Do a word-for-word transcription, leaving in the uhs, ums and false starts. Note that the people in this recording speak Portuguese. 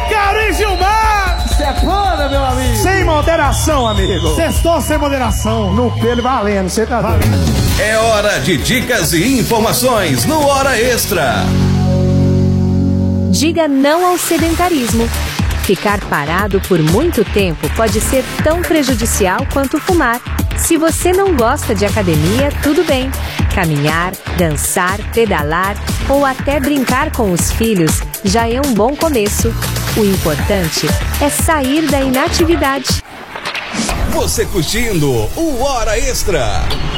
Ícaro e Gilmar! Sepana, meu amigo! Sem moderação, amigo! Sextou sem moderação. No pelo valendo, você tá doido. É hora de dicas e informações no Hora Extra. Diga não ao sedentarismo. Ficar parado por muito tempo pode ser tão prejudicial quanto fumar. Se você não gosta de academia, tudo bem. Caminhar, dançar, pedalar ou até brincar com os filhos já é um bom começo. O importante é sair da inatividade. Você curtindo o Hora Extra.